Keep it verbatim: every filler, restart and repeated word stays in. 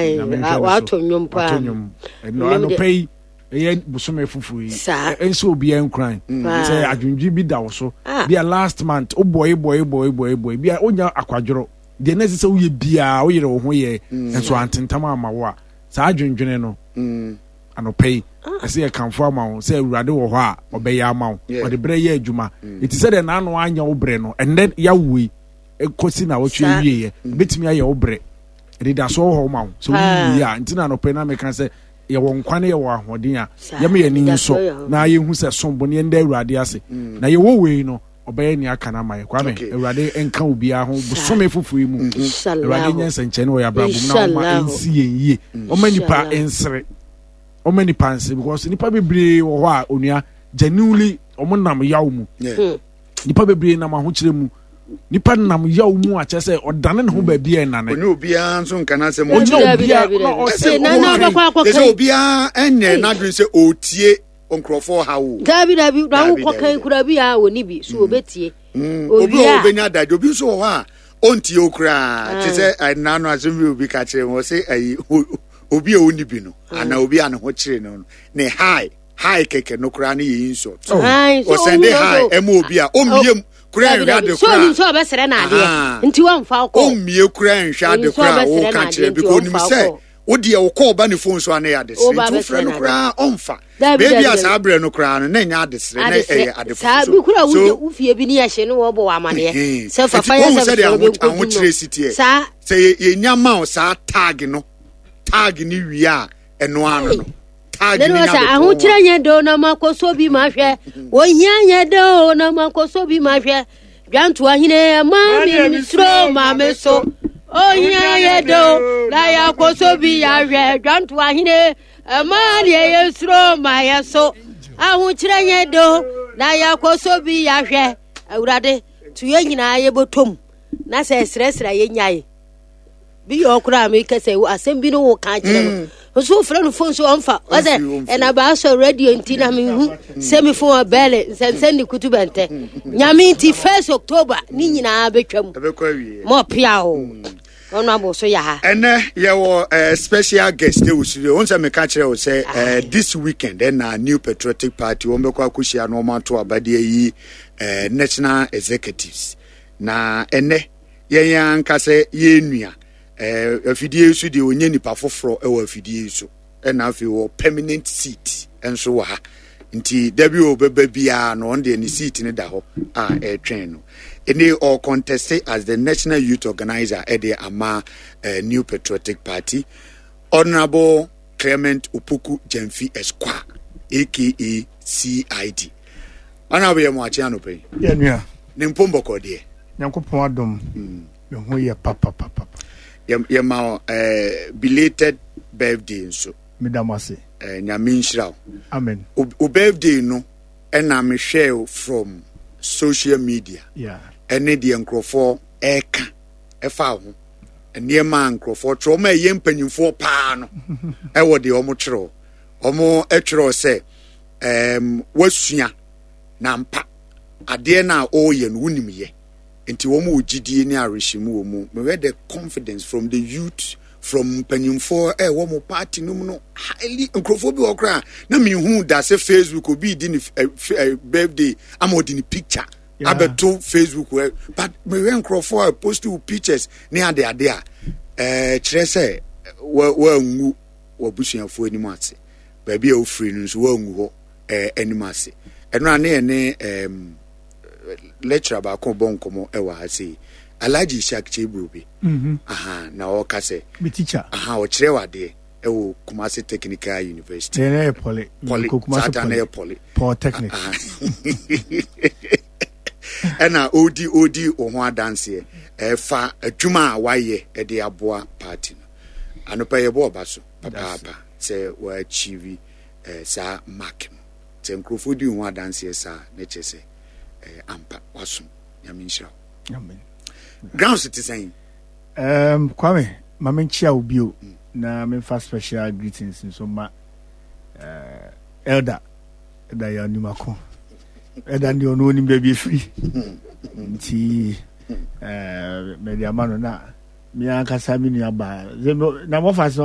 ai wa to nwom pa nwom no ano pay e busome fufu yi enso obi en kran say adwundwi bi da wo so bia last month o boy boy boy boy boy bia onya akwadworo de na se wo ye bia wo yere wo ho ye enso antentam ama wo a sa adwundwene no ano pay ese e kanfo ama wo say urade wo ho a obeye ama wo o de bre ye adwuma iti se de na no anya wo bre no and then ya wui e kosi na wo twe wie ye betimi aye wo bre e da so ho ma wo so wi ya ntina no pay na me kan say ye won kwane ye wo ahoden a ye me yani nso na ye hu se sombo ne nda urade ase na ye wo we no obeye ni aka na maye kwa me urade enka obi a ho busome fufu yi mu urade nyense nche ne wo ya brabo na o ma ensi ye o ma nipa ensre o ma nipa ense because nipa bebre wo ho a onua genuinely o mo nam yawo mu nipa bebre na ma ho kire mu nipa nam yawo mu a chese odane ne ho ba bia na ne oni obi an so nka na se mo oni obi a se na na kwa kwa se obi an enye na dwen se otie onkrofo hawo dabi dabi na wo kokan kura bi a woni bi so obetie obi obenya dad obi so ho a ontie okura te se na no asem obi ka kire mo se ayi obi a woni bi no ana obi an ho kire no ne high high keke no kura ne yin so o send high em obi a o miem kura nwa de kura so so be sere na ade nti wa mfa ko o mie kura nwa de kura wo ka kire because nim say wo de wo call ba ne phone so an ya de sere to friend kura onfa baby as abre no kura no na nya ade sere na eh ade so so kura wo fie bi ne ya hye no wo bo wa amane se fa fa ya se be ko kire city sa se ye nya ma o sa tag no tag ni wi a eno ano no tag ni na sa ahu kire nya do na makoso bi ma hwe wo hia nya do na makoso bi ma hwe dwanto ahine ma mi sro ma me so oh yeah yeah do la ya koso bi ya hwe dwanto ahine ma de yesro ma yeso ahu kire nye do la ya koso bi ya hwe awurade tu ye nyina ye botom na se sresra ye nyae bi yo kura me kase asem bi no wo ka kire no so fra no phone so onfa oze e na ba so radio ntina me hu se me phone bele sensen ni kutubente nyame nti first October ni nyina betwam mo pia o ono aboso ya ha ene ye wo special guest dey we studio once me ka kire o say this weekend then na New Patriotic Party wo mbekwa kushia no manto abade yi national executives na ene ye yan ka say ye nua eh afidie su de onye nipa foforo e wa afidie su e na afi wo permanent seat enso wa ha nti w beba bia no on de ni seat ni da ho a e twen no ene all contested as the national youth organizer at the ama uh, New Patriotic Party Honorable Clement Upuku Jemfi Esqua aka C I D ana be mo achi anope ya nua ne mpombo ko de Nyankopon adom me ho ye papa papa ye ma uh, belated birthday so medamase eh nyame nhyira amen o birthday no ena me share from social media yeah ene de nkrofo eka efa ho ene ma nkrofo tro ma ye mpanyimfo paa no e wo de omo tro omo etro se em wasua na mpa ade na o ye no wunim ye enti wo mu ogidie ni areshimu wo mu me the confidence from the youth from mpanyimfo e wo mu party no no highly nkrofo bi okra na me hu da se Facebook obi di ni birthday am odi ni picture yeah. Abeto Facebook where but me when nkrofo post two pictures ni ade ade a eh kire se wa wa ngu wa busuafo ani mate ba bia o free no so wa ngu ho eh ani mase eno ane ne em lecture ba ko bonkomo e wa ha sei Alaji Ishak Chebrobi mhm aha na o ka se be teacher aha o kire wade e wo Kumasi Technical University ne poly Kumasi Kumasi poly polytechnic ena odi odi oho adanse e fa adwuma a waye e de aboa party no anopa ye bo obaso papa se wa achieve eh sa mark no se nkrofo di oho adanse sa ne chese eh ampa waso nyame nhyira amen ground citizen um Kwame mamenchia ubio mm. na me first special greetings so ma uh, elder elder ya nimako elder ndi ono ni baby free nti eh media mano na mi aka sami ni aba na mo fa